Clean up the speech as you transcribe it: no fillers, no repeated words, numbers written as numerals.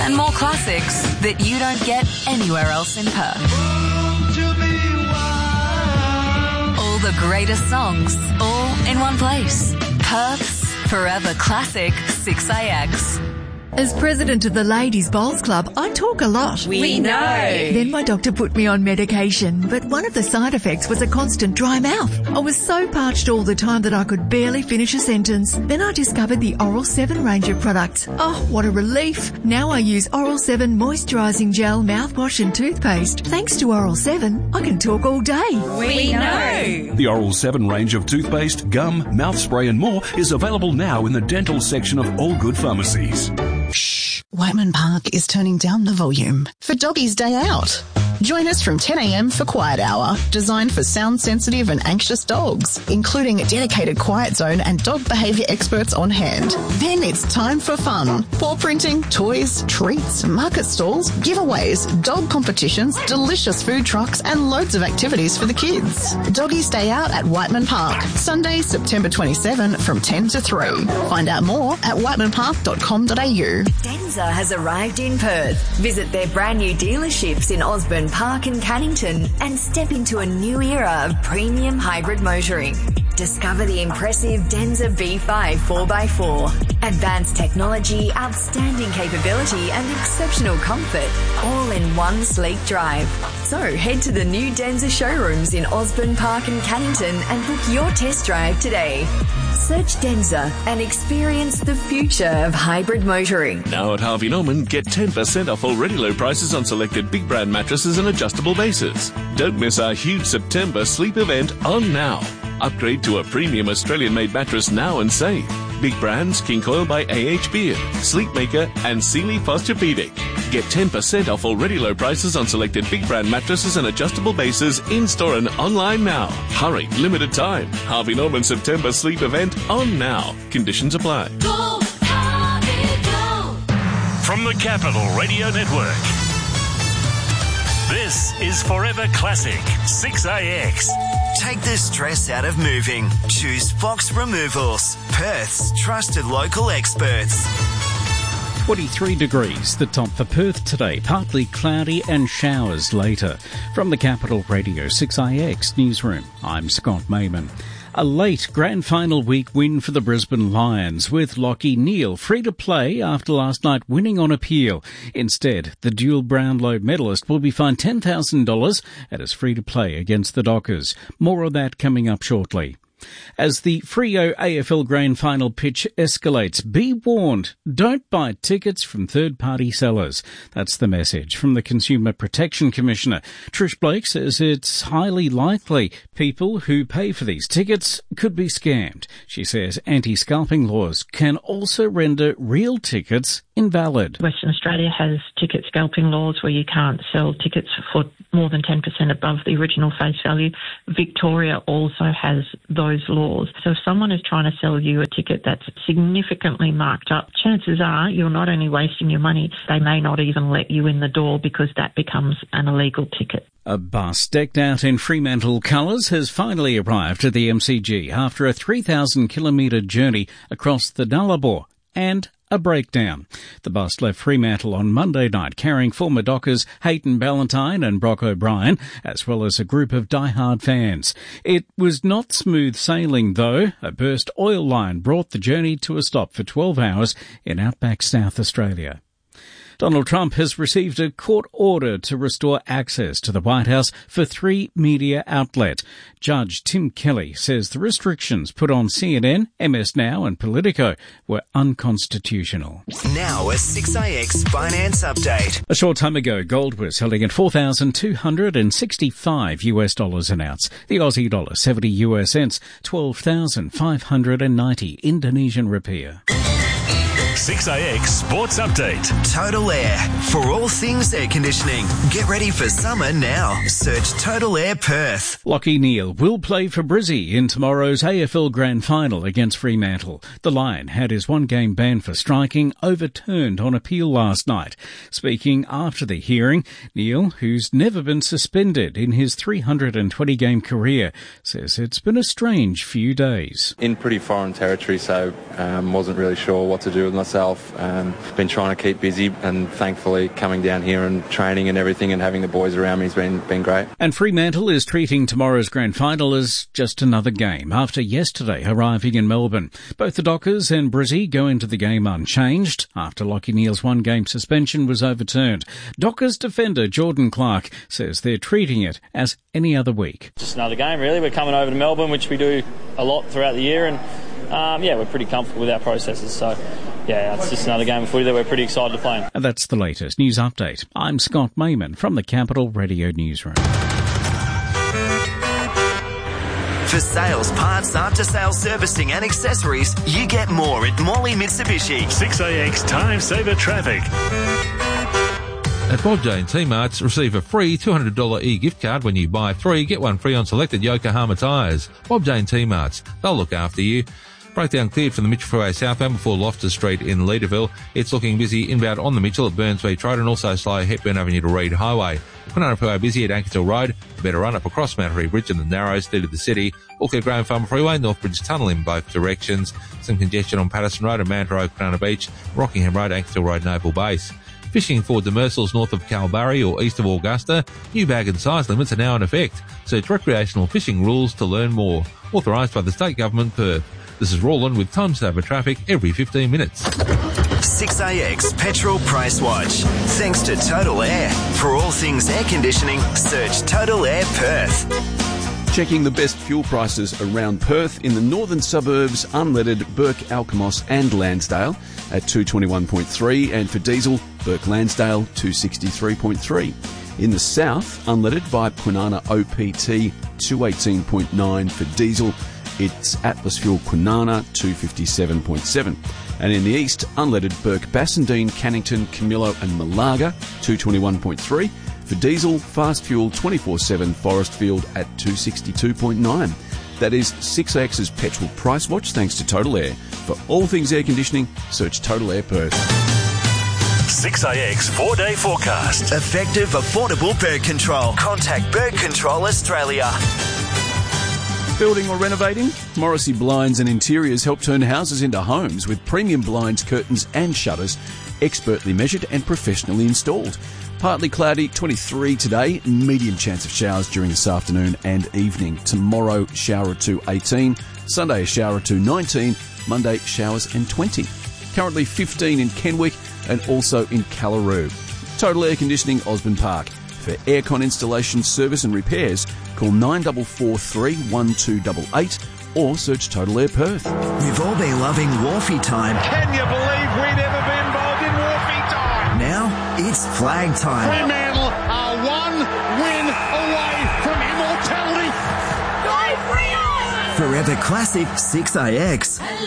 and more classics that you don't get anywhere else in Perth. All the greatest songs, all in one place. Perth's Forever Classic 6AX. As president of the Ladies Bowls Club, I talk a lot. We know. Then my doctor put me on medication, but one of the side effects was a constant dry mouth. I was so parched all the time that I could barely finish a sentence. Then I discovered the Oral 7 range of products. Oh, what a relief. Now I use Oral 7 moisturising gel, mouthwash and toothpaste. Thanks to Oral 7, I can talk all day. We know. The Oral 7 range of toothpaste, gum, mouth spray and more is available now in the dental section of all good pharmacies. Shh. Whiteman Park is turning down the volume for Doggy's Day Out. Join us from 10 a.m. for Quiet Hour, designed for sound-sensitive and anxious dogs, including a dedicated quiet zone and dog behaviour experts on hand. Then it's time for fun. Paw printing, toys, treats, market stalls, giveaways, dog competitions, delicious food trucks and loads of activities for the kids. Doggy's Day Out at Whiteman Park, Sunday, September 27 from 10 to 3. Find out more at whitemanpark.com.au. Denza has arrived in Perth. Visit their brand new dealerships in Osborne Park and Cannington and step into a new era of premium hybrid motoring. Discover the impressive Denza B5 4x4. Advanced technology, outstanding capability and exceptional comfort, all in one sleek drive. So head to the new Denza showrooms in Osborne Park and Cannington and book your test drive today. Search Denza and experience the future of hybrid motoring. Now at Harvey Norman, get 10% off already low prices on selected big brand mattresses and adjustable bases. Don't miss our huge September sleep event on now. Upgrade to a premium Australian-made mattress now and save. Big brands, King Coil by AH Beard, Sleepmaker and Sealy Posturepedic. Get 10% off already low prices on selected big brand mattresses and adjustable bases in-store and online now. Hurry, limited time. Harvey Norman September sleep event on now. Conditions apply. Go, Harvey, go. From the Capital Radio Network, this is Forever Classic 6AX. Take the stress out of moving. Choose Fox Removals, Perth's trusted local experts. 23 degrees, the top for Perth today. Partly cloudy and showers later. From the Capital Radio 6IX newsroom, I'm Scott Mayman. A late grand final week win for the Brisbane Lions, with Lachie Neale free to play after last night winning on appeal. Instead, the dual Brownlow medalist will be fined $10,000 and is free to play against the Dockers. More of that coming up shortly. As the Freo AFL Grand Final pitch escalates, be warned, don't buy tickets from third-party sellers. That's the message from the Consumer Protection Commissioner. Trish Blake says it's highly likely people who pay for these tickets could be scammed. She says anti-scalping laws can also render real tickets invalid. Western Australia has ticket scalping laws where you can't sell tickets for more than 10% above the original face value. Victoria also has those laws. So if someone is trying to sell you a ticket that's significantly marked up, chances are you're not only wasting your money, they may not even let you in the door because that becomes an illegal ticket. A bus decked out in Fremantle colours has finally arrived at the MCG after a 3,000-kilometre journey across the Nullarbor and a breakdown. The bus left Fremantle on Monday night carrying former Dockers Hayden Ballantyne and Brock O'Brien, as well as a group of die-hard fans. It was not smooth sailing, though. A burst oil line brought the journey to a stop for 12 hours in outback South Australia. Donald Trump has received a court order to restore access to the White House for 3 media outlets. Judge Tim Kelly says the restrictions put on CNN, MS Now and Politico were unconstitutional. Now a 6IX finance update. A short time ago, gold was selling at $4,265 an ounce. The Aussie dollar 70 US cents, 12,590 Indonesian rupiah. 6AX Sports Update. Total Air. For all things air conditioning. Get ready for summer now. Search Total Air Perth. Lachie Neale will play for Brizzy in tomorrow's AFL Grand Final against Fremantle. The Lion had his one-game ban for striking overturned on appeal last night. Speaking after the hearing, Neale, who's never been suspended in his 320-game career, says it's been a strange few days. In pretty foreign territory, so wasn't really sure what to do with myself. Been trying to keep busy, and thankfully coming down here and training and everything and having the boys around me has been great. And Fremantle is treating tomorrow's grand final as just another game after yesterday arriving in Melbourne. Both the Dockers and Brizzy go into the game unchanged after Lachie Neale's one-game suspension was overturned. Dockers defender Jordan Clark says they're treating it as any other week. Just another game, really. We're coming over to Melbourne, which we do a lot throughout the year, and we're pretty comfortable with our processes. So, it's just another game of footy that we're pretty excited to play in. And that's the latest news update. I'm Scott Mayman from the Capital Radio Newsroom. For sales, parts, after-sales servicing and accessories, you get more at Morley Mitsubishi. 6AX Time Saver Traffic. At Bob Jane T-Marts, receive a free $200 e-gift card when you buy 3, get 1 free on selected Yokohama tyres. Bob Jane T-Marts, they'll look after you. Breakdown cleared from the Mitchell Freeway southbound before Loftus Street in Leederville. It's looking busy inbound on the Mitchell at Burns Beach Road and also slow Hepburn Avenue to Reid Highway. Kwinana Freeway busy at Ankershill Road. A better run up across Mount Harry Bridge and the Narrows through to the city. All clear Graham Farmer Freeway, Northbridge Tunnel in both directions. Some congestion on Patterson Road and Manta Road, Kwinana Beach, Rockingham Road, Ankershill Road, Naval Base. Fishing for demersals north of Kalbarri or east of Augusta, new bag and size limits are now in effect. Search recreational fishing rules to learn more. Authorised by the State Government, Perth. This is Roland with Time Saver Traffic every 15 minutes. 6AX Petrol Price Watch. Thanks to Total Air. For all things air conditioning, search Total Air Perth. Checking the best fuel prices around Perth in the northern suburbs, unleaded Burke, Alkimos and Lansdale at 221.3, and for diesel, Burke Lansdale 263.3. In the south, unleaded by Kwinana OPT 218.9 for diesel. It's Atlas Fuel Kwinana 257.7. And in the east, unleaded Burke Bassendean, Cannington, Camillo and Malaga 221.3. For diesel, Fast Fuel 24/7 Forestfield at 262.9. That is 6AX's Petrol Price Watch thanks to Total Air. For all things air conditioning, search Total Air Perth. 6AX 4-day forecast. Effective, affordable bird control. Contact Bird Control Australia. Building or renovating? Morrissey Blinds and Interiors help turn houses into homes with premium blinds, curtains and shutters, expertly measured and professionally installed. Partly cloudy, 23 today, medium chance of showers during this afternoon and evening. Tomorrow, shower or two, 18. Sunday, a shower or two, 19. Monday, showers and 20. Currently 15 in Kenwick and also in Callaroo. Total Air Conditioning, Osborne Park. For aircon installation, service and repairs, call 9443 1288 or search Total Air Perth. We've all been loving Wharfie time. Can you believe we'd ever be involved in Wharfie time? Now it's flag time. Fremantle are one win away from immortality. Go Freo! Forever Classic 6AX.